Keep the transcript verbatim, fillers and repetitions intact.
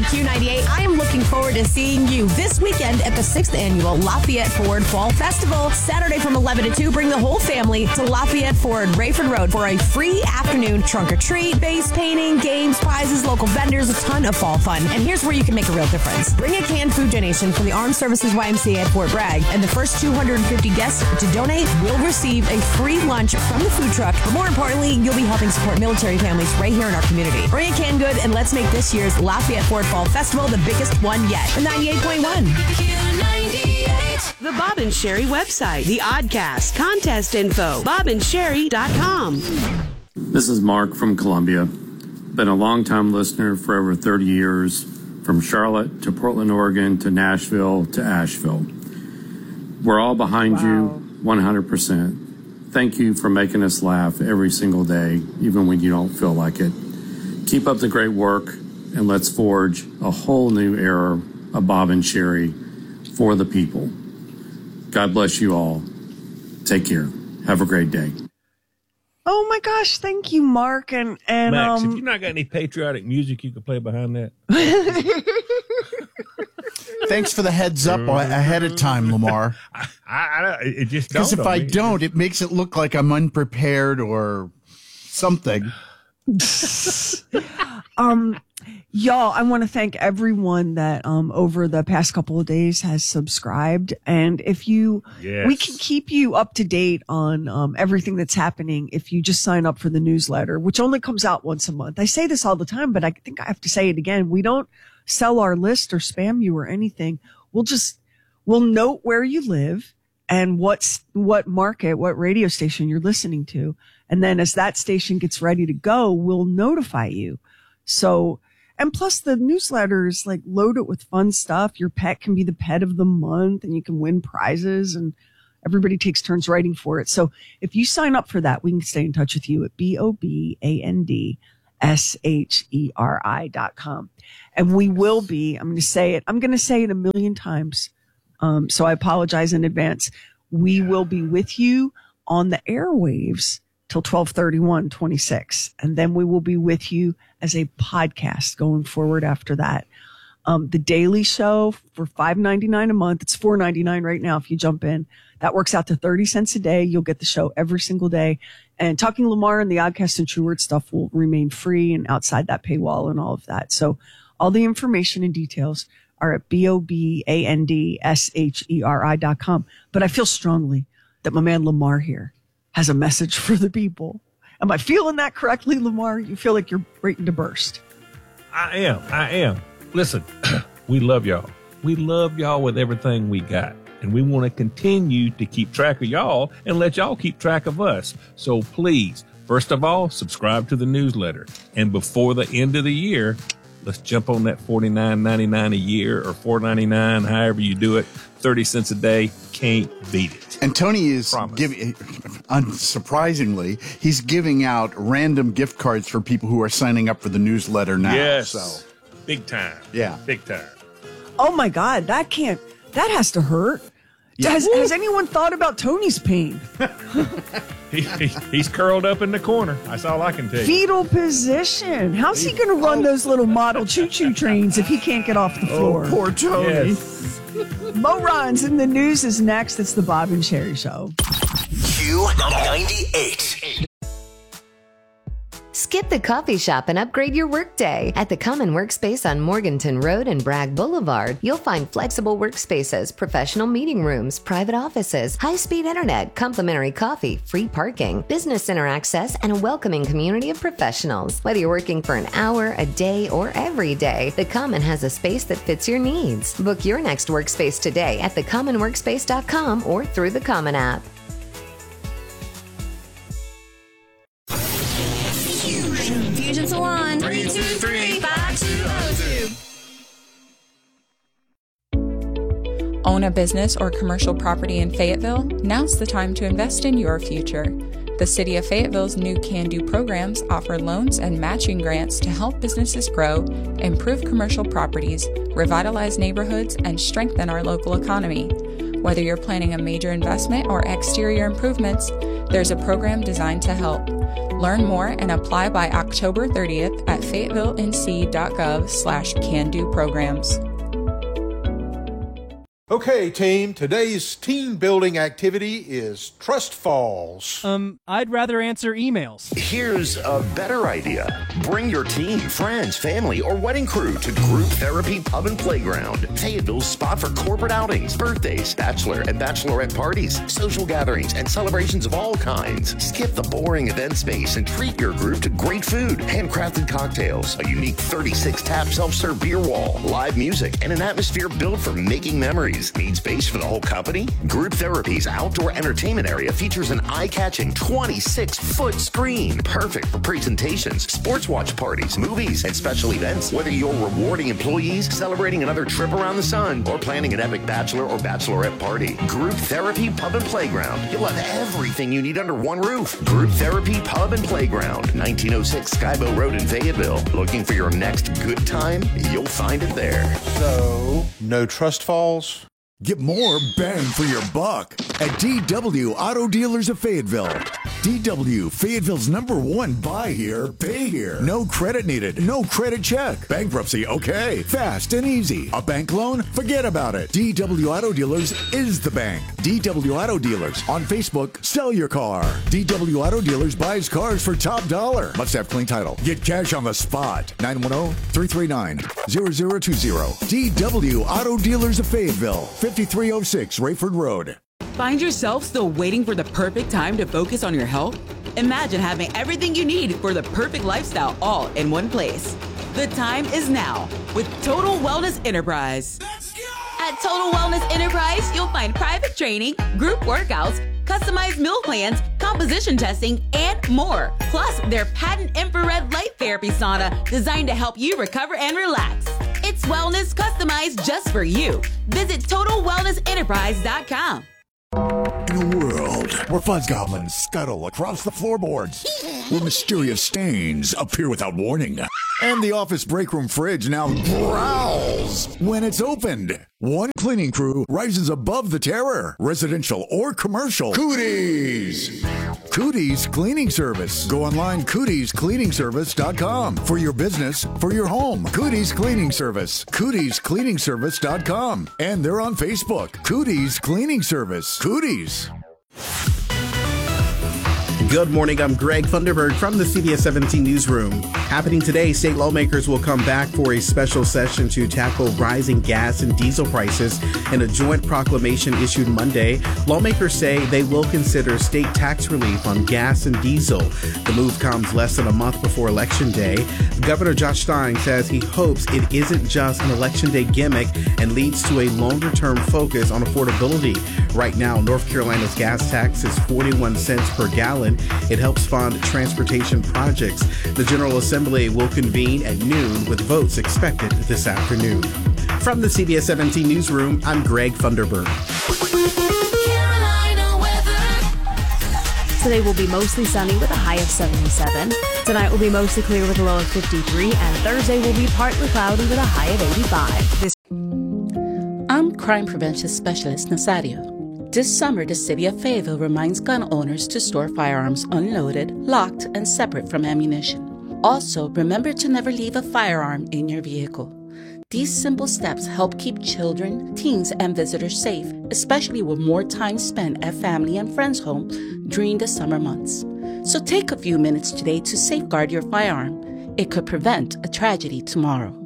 Q ninety-eight. I am looking forward to seeing you this weekend at the sixth Annual Lafayette Ford Fall Festival. Saturday from eleven to two, bring the whole family to Lafayette Ford, Rayford Road for a free afternoon trunk or treat, base painting, games, prizes, local vendors, a ton of fall fun. And here's where you can make a real difference. Bring a canned food donation from the Armed Services Y M C A at Fort Bragg, and the first two hundred fifty guests to donate will receive a free lunch from the food truck. But more importantly, you'll be helping support military families right here in our community. Bring a canned good and let's make this year's Lafayette Ford Fall Festival the biggest one yet. ninety-eight point one. The Bob and Sherry website, the Oddcast, contest info, bob and sherry dot com. This is Mark from Columbia. Been a long-time listener for over thirty years, from Charlotte to Portland, Oregon, to Nashville to Asheville. We're all behind wow. you one hundred percent. Thank you for making us laugh every single day, even when you don't feel like it. Keep up the great work, and let's forge a whole new era of Bob and Sherry for the people. God bless you all. Take care. Have a great day. Oh my gosh, thank you, Mark. And, and Max, um, if you not got any patriotic music you could play behind that. Thanks for the heads up ahead of time, Lamar. I, I, it just because if I me. don't, it makes it look like I'm unprepared or something. um, y'all, I want to thank everyone that um over the past couple of days has subscribed, and if you, yes. we can keep you up to date on um everything that's happening if you just sign up for the newsletter, which only comes out once a month. I say this all the time, but I think I have to say it again. We don't sell our list or spam you or anything. We'll just, we'll note where you live and what's, what market, what radio station you're listening to. And then as that station gets ready to go, we'll notify you. So, and plus the newsletters, like, load it with fun stuff. Your pet can be the pet of the month and you can win prizes, and everybody takes turns writing for it. So if you sign up for that, we can stay in touch with you at B O B A N D S H E R I dot com. And we will be, I'm going to say it, I'm going to say it a million times. Um, so I apologize in advance. We will be with you on the airwaves till twelve thirty-one twenty-six. And then we will be with you as a podcast going forward after that. Um, the Daily Show for five ninety-nine a month. It's four ninety-nine right now if you jump in. That works out to thirty cents a day. You'll get the show every single day. And Talking Lamar and the Oddcast and True Word stuff will remain free and outside that paywall and all of that. So all the information and details are at B O B A N D S H E R I dot com. But I feel strongly that my man Lamar here has a message for the people. Am I feeling that correctly, Lamar? You feel like you're waiting to burst. I am. I am. Listen, we love y'all. We love y'all with everything we got. And we want to continue to keep track of y'all and let y'all keep track of us. So please, first of all, subscribe to the newsletter. And before the end of the year, let's jump on that forty-nine ninety-nine a year or four ninety-nine, however you do it. thirty cents a day. Can't beat it. And Tony is giving, unsurprisingly, he's giving out random gift cards for people who are signing up for the newsletter now. Yes. So. Big time. Yeah. Big time. Oh my God, that can't, that has to hurt. Yeah. Has, has anyone thought about Tony's pain? he, he, he's curled up in the corner. That's all I can tell you. Fetal position. How's he going to run oh. those little model choo-choo trains if he can't get off the floor? Oh, poor Tony. Yes. Mo Ron's in the news is next. It's the Bob and Sherry Show. Q ninety-eight. Skip the coffee shop and upgrade your workday. At the Common Workspace on Morganton Road and Bragg Boulevard, you'll find flexible workspaces, professional meeting rooms, private offices, high-speed internet, complimentary coffee, free parking, business center access, and a welcoming community of professionals. Whether you're working for an hour, a day, or every day, the Common has a space that fits your needs. Book your next workspace today at the common workspace dot com or through the Common app. Fusion Salon. Three, two, three, five, two, oh, two. Own a business or commercial property in Fayetteville? Now's the time to invest in your future. The City of Fayetteville's new Can Do programs offer loans and matching grants to help businesses grow, improve commercial properties, revitalize neighborhoods, and strengthen our local economy. Whether you're planning a major investment or exterior improvements, there's a program designed to help. Learn more and apply by October thirtieth at fayetteville.nc.gov slash can do programs. Okay, team, today's team building activity is Trust Falls. Um, I'd rather answer emails. Here's a better idea. Bring your team, friends, family, or wedding crew to Group Therapy Pub and Playground, Fayetteville's spot for corporate outings, birthdays, bachelor and bachelorette parties, social gatherings, and celebrations of all kinds. Skip the boring event space and treat your group to great food, handcrafted cocktails, a unique thirty-six tap self-serve beer wall, live music, and an atmosphere built for making memories. Need space for the whole company? Group Therapy's outdoor entertainment area features an eye-catching twenty-six foot screen, perfect for presentations, sports watch parties, movies, and special events. Whether you're rewarding employees, celebrating another trip around the sun, or planning an epic bachelor or bachelorette party, Group Therapy Pub and Playground. You'll have everything you need under one roof. Group Therapy Pub and Playground, nineteen oh six Skybow Road in Fayetteville. Looking for your next good time? You'll find it there. So, no Trust Falls? Get more bang for your buck at D W Auto Dealers of Fayetteville. D W, Fayetteville's number one buy here, pay here. No credit needed, no credit check. Bankruptcy, okay. Fast and easy. A bank loan? Forget about it. D W Auto Dealers is the bank. D W Auto Dealers. On Facebook, sell your car. D W Auto Dealers buys cars for top dollar. Must have clean title. Get cash on the spot. nine one zero, three three nine, zero zero two zero. D W Auto Dealers of Fayetteville. fifty-three oh six Rayford Road. Find yourself still waiting for the perfect time to focus on your health? Imagine having everything you need for the perfect lifestyle all in one place. The time is now with Total Wellness Enterprise. At Total Wellness Enterprise, you'll find private training, group workouts, customized meal plans, composition testing, and more. Plus, their patent infrared light therapy sauna designed to help you recover and relax. It's wellness customized just for you. Visit total wellness enterprise dot com. In a world where fuzz goblins scuttle across the floorboards, where mysterious stains appear without warning, and the office break room fridge now growls when it's opened, one cleaning crew rises above the terror, residential or commercial. Cooties! Cooties Cleaning Service. Go online, cooties cleaning service dot com. For your business, for your home. Cooties Cleaning Service. cooties cleaning service dot com. And they're on Facebook. Cooties Cleaning Service. Cooties. Good morning, I'm Greg Thunderbird from the C B S seventeen Newsroom. Happening today, state lawmakers will come back for a special session to tackle rising gas and diesel prices. In a joint proclamation issued Monday, lawmakers say they will consider state tax relief on gas and diesel. The move comes less than a month before Election Day. Governor Josh Stein says he hopes it isn't just an Election Day gimmick and leads to a longer-term focus on affordability. Right now, North Carolina's gas tax is forty-one cents per gallon. It helps fund transportation projects. The General Assembly will convene at noon with votes expected this afternoon. From the C B S seventeen Newsroom, I'm Greg Thunderbird. Today will be mostly sunny with a high of seventy-seven. Tonight will be mostly clear with a low of fifty-three. And Thursday will be partly cloudy with a high of eighty-five. This- I'm Crime Prevention Specialist Nazario. This summer, the city of Fayetteville reminds gun owners to store firearms unloaded, locked, and separate from ammunition. Also, remember to never leave a firearm in your vehicle. These simple steps help keep children, teens, and visitors safe, especially with more time spent at family and friends' home during the summer months. So take a few minutes today to safeguard your firearm. It could prevent a tragedy tomorrow.